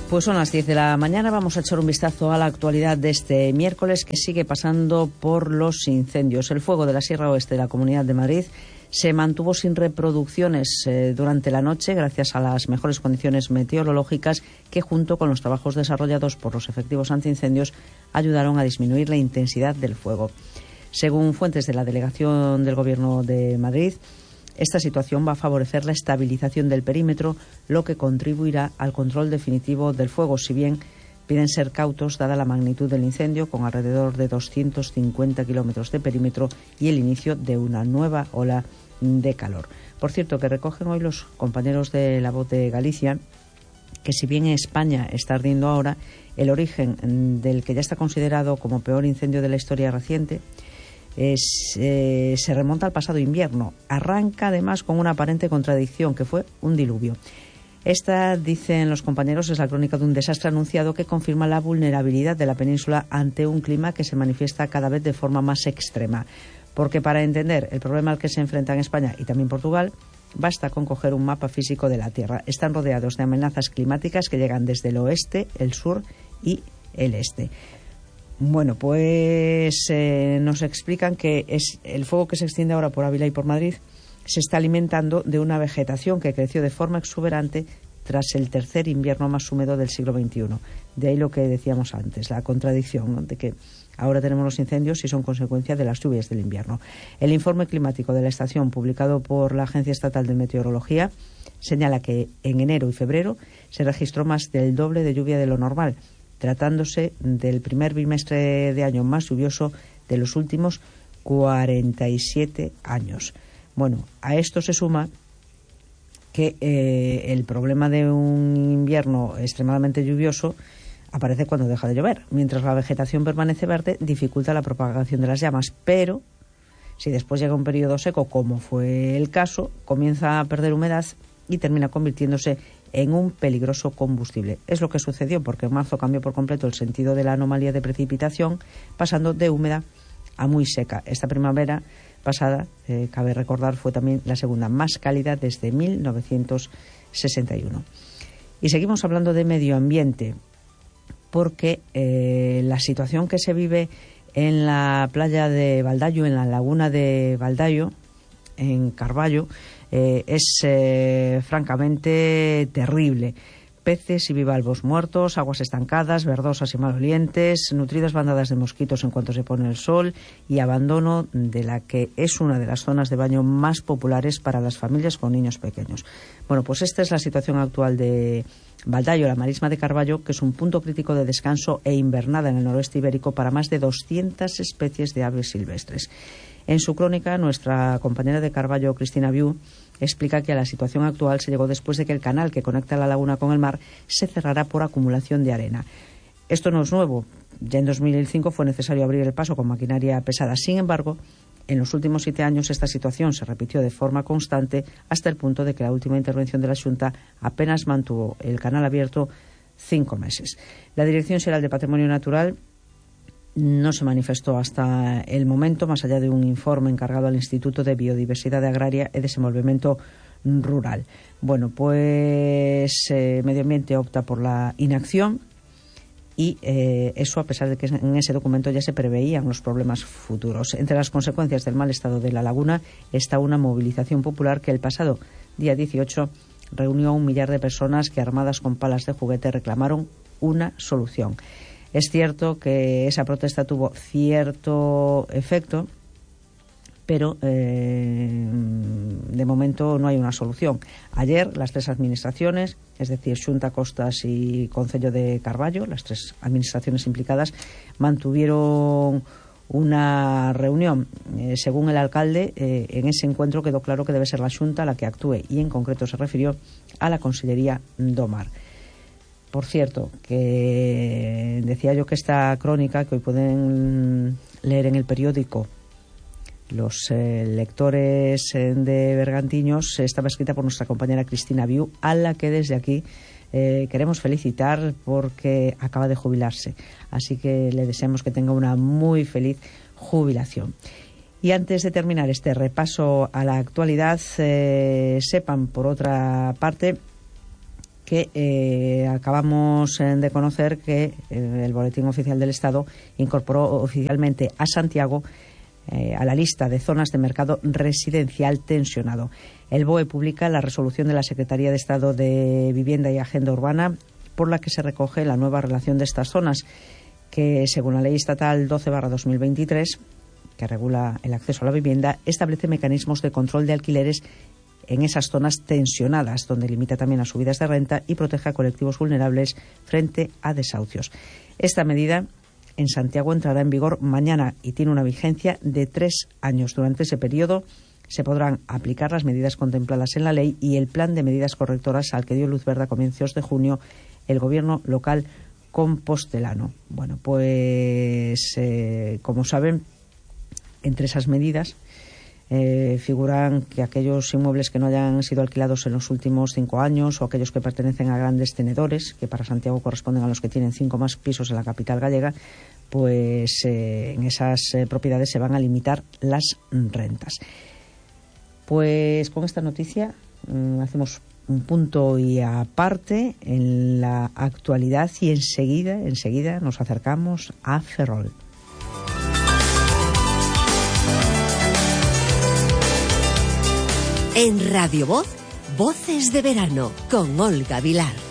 Pues son las 10 de la mañana, vamos a echar un vistazo a la actualidad de este miércoles que sigue pasando por los incendios. El fuego de la Sierra Oeste de la Comunidad de Madrid se mantuvo sin reproducciones durante la noche gracias a las mejores condiciones meteorológicas que, junto con los trabajos desarrollados por los efectivos antiincendios, ayudaron a disminuir la intensidad del fuego. Según fuentes de la Delegación del Gobierno de Madrid, esta situación va a favorecer la estabilización del perímetro, lo que contribuirá al control definitivo del fuego, si bien piden ser cautos dada la magnitud del incendio, con alrededor de 250 kilómetros de perímetro y el inicio de una nueva ola de calor. Por cierto, que recogen hoy los compañeros de La Voz de Galicia que, si bien España está ardiendo ahora, el origen del que ya está considerado como peor incendio de la historia reciente se remonta al pasado invierno. Arranca además con una aparente contradicción, que fue un diluvio. Esta, dicen los compañeros, es la crónica de un desastre anunciado que confirma la vulnerabilidad de la península ante un clima que se manifiesta cada vez de forma más extrema. Porque para entender el problema al que se enfrentan España y también Portugal, basta con coger un mapa físico de la Tierra. Están rodeados de amenazas climáticas que llegan desde el oeste, el sur y el este. Bueno, pues nos explican que es el fuego que se extiende ahora por Ávila y por Madrid se está alimentando de una vegetación que creció de forma exuberante tras el tercer invierno más húmedo del siglo XXI. De ahí lo que decíamos antes, la contradicción, ¿no?, de que ahora tenemos los incendios y son consecuencia de las lluvias del invierno. El informe climático de la estación, publicado por la Agencia Estatal de Meteorología, señala que en enero y febrero se registró más del doble de lluvia de lo normal, tratándose del primer bimestre de año más lluvioso de los últimos 47 años. Bueno, a esto se suma que el problema de un invierno extremadamente lluvioso aparece cuando deja de llover. Mientras la vegetación permanece verde, dificulta la propagación de las llamas, pero si después llega un periodo seco, como fue el caso, comienza a perder humedad y termina convirtiéndose en un peligroso combustible. Es lo que sucedió, porque en marzo cambió por completo el sentido de la anomalía de precipitación, pasando de húmeda a muy seca. Esta primavera pasada, cabe recordar, fue también la segunda más cálida desde 1961. Y seguimos hablando de medio ambiente, porque la situación que se vive en la playa de Baldayo, en la laguna de Baldayo, en Carballo, es francamente terrible. Peces y bivalvos muertos, aguas estancadas, verdosas y malolientes, nutridas bandadas de mosquitos en cuanto se pone el sol y abandono de la que es una de las zonas de baño más populares para las familias con niños pequeños. Bueno, pues esta es la situación actual de Baldayo, la marisma de Carballo, que es un punto crítico de descanso e invernada en el noroeste ibérico para más de 200 especies de aves silvestres. En su crónica, nuestra compañera de Carballo, Cristina Viu, explica que a la situación actual se llegó después de que el canal que conecta la laguna con el mar se cerrara por acumulación de arena. Esto no es nuevo. Ya en 2005 fue necesario abrir el paso con maquinaria pesada. Sin embargo, en los últimos 7 años esta situación se repitió de forma constante hasta el punto de que la última intervención de la Xunta apenas mantuvo el canal abierto 5 meses. La Dirección Xeral de Patrimonio Natural no se manifestó hasta el momento, más allá de un informe encargado al Instituto de Biodiversidad Agraria y Desenvolvimiento Rural. Bueno, pues Medio Ambiente opta por la inacción y eso a pesar de que en ese documento ya se preveían los problemas futuros. Entre las consecuencias del mal estado de la laguna está una movilización popular que el pasado día 18 reunió a 1 millar de personas que, armadas con palas de juguete, reclamaron una solución. Es cierto que esa protesta tuvo cierto efecto, pero de momento no hay una solución. Ayer las 3 administraciones, es decir, Xunta, Costas y Concello de Carballo, las 3 administraciones implicadas, mantuvieron una reunión. Según el alcalde, en ese encuentro quedó claro que debe ser la Xunta la que actúe, y en concreto se refirió a la Consellería do Mar. Por cierto, que decía yo que esta crónica, que hoy pueden leer en el periódico los lectores de Bergantiños, estaba escrita por nuestra compañera Cristina Viu, a la que desde aquí queremos felicitar porque acaba de jubilarse. Así que le deseamos que tenga una muy feliz jubilación. Y antes de terminar este repaso a la actualidad, sepan, por otra parte, que acabamos de conocer que el Boletín Oficial del Estado incorporó oficialmente a Santiago a la lista de zonas de mercado residencial tensionado. El BOE publica la resolución de la Secretaría de Estado de Vivienda y Agenda Urbana por la que se recoge la nueva relación de estas zonas, que según la Ley Estatal 12/2023, que regula el acceso a la vivienda, establece mecanismos de control de alquileres en esas zonas tensionadas, donde limita también las subidas de renta y protege a colectivos vulnerables frente a desahucios. Esta medida en Santiago entrará en vigor mañana y tiene una vigencia de 3 años. Durante ese periodo se podrán aplicar las medidas contempladas en la ley y el plan de medidas correctoras al que dio luz verde a comienzos de junio el Gobierno local compostelano. Bueno, pues como saben, entre esas medidas figuran que aquellos inmuebles que no hayan sido alquilados en los últimos 5 años o aquellos que pertenecen a grandes tenedores, que para Santiago corresponden a los que tienen 5 más pisos en la capital gallega, pues en esas propiedades se van a limitar las rentas. Pues con esta noticia hacemos un punto y aparte en la actualidad y enseguida nos acercamos a Ferrol. En Radio Voz, Voces de Verano, con Olga Vilar.